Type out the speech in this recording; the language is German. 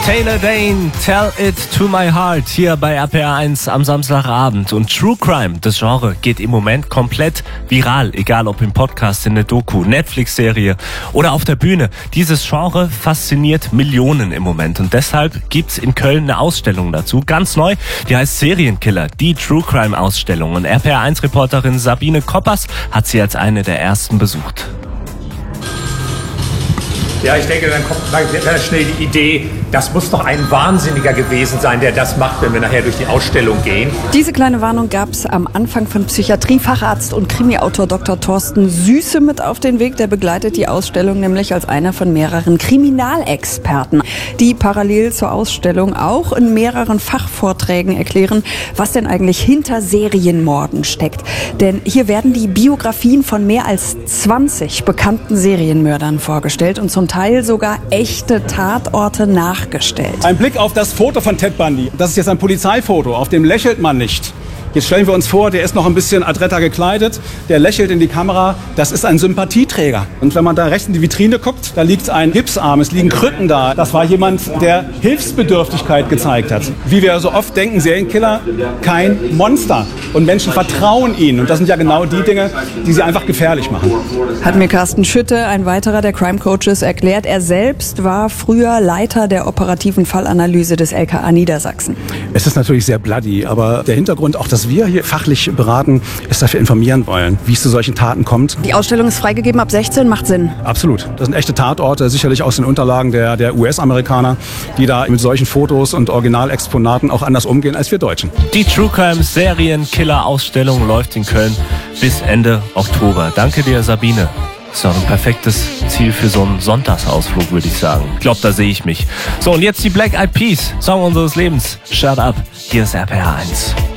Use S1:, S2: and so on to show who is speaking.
S1: Taylor Dayne, Tell It to My Heart, hier bei RPR1 am Samstagabend. Und True Crime, das Genre, geht im Moment komplett viral. Egal ob im Podcast, in der Doku, Netflix-Serie oder auf der Bühne. Dieses Genre fasziniert Millionen im Moment. Und deshalb gibt's in Köln eine Ausstellung dazu, ganz neu. Die heißt Serienkiller, die True Crime Ausstellung. Und RPR1-Reporterin Sabine Koppers hat sie als eine der ersten besucht.
S2: Ja, ich denke, dann kommt sehr schnell die Idee, das muss doch ein Wahnsinniger gewesen sein, der das macht, wenn wir nachher durch die Ausstellung gehen.
S3: Diese kleine Warnung gab es am Anfang von Psychiatriefacharzt und Krimi-Autor Dr. Thorsten Süße mit auf den Weg. Der begleitet die Ausstellung nämlich als einer von mehreren Kriminalexperten, die parallel zur Ausstellung auch in mehreren Fachvorträgen erklären, was denn eigentlich hinter Serienmorden steckt. Denn hier werden die Biografien von mehr als 20 bekannten Serienmördern vorgestellt und zum Teil sogar echte Tatorte nachgestellt.
S4: Ein Blick auf das Foto von Ted Bundy. Das ist jetzt ein Polizeifoto, auf dem lächelt man nicht. Jetzt stellen wir uns vor, der ist noch ein bisschen adretter gekleidet, der lächelt in die Kamera, das ist ein Sympathieträger. Und wenn man da rechts in die Vitrine guckt, da liegt ein Gipsarm, es liegen Krücken da. Das war jemand, der Hilfsbedürftigkeit gezeigt hat. Wie wir so oft denken, Serienkiller, kein Monster. Und Menschen vertrauen ihnen. Und das sind ja genau die Dinge, die sie einfach gefährlich machen.
S3: Hat mir Carsten Schütte, ein weiterer der Crime Coaches, erklärt. Er selbst war früher Leiter der operativen Fallanalyse des LKA Niedersachsen.
S4: Es ist natürlich sehr bloody, aber der Hintergrund, auch dass wir hier fachlich beraten, ist, dass wir informieren wollen, wie es zu solchen Taten kommt.
S3: Die Ausstellung ist freigegeben ab 16, macht Sinn.
S4: Absolut. Das sind echte Tatorte, sicherlich aus den Unterlagen der US-Amerikaner, die da mit solchen Fotos und Originalexponaten auch anders umgehen als wir Deutschen.
S1: Die True Crime Serienkiller-Ausstellung läuft in Köln bis Ende Oktober. Danke dir, Sabine. Ist doch ein perfektes Ziel für so einen Sonntagsausflug, würde ich sagen. Ich glaube, da sehe ich mich. So, und jetzt die Black Eyed Peas, Song unseres Lebens. Shut Up. Hier ist RPR1.